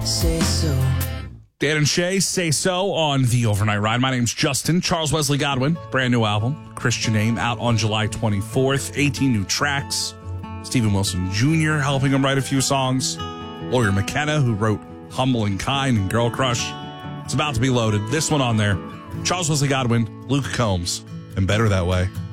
say so. Dan and Shay, Say So on the Overnight Ride. My name's Justin. Charles Wesley Godwin, brand new album, Christian Name, out on July 24th. 18 new tracks. Stephen Wilson Jr. helping him write a few songs. Lawyer McKenna, who wrote Humble and Kind and Girl Crush. It's about to be loaded. This one on there. Charles Wesley Godwin, Luke Combs, and Better That Way.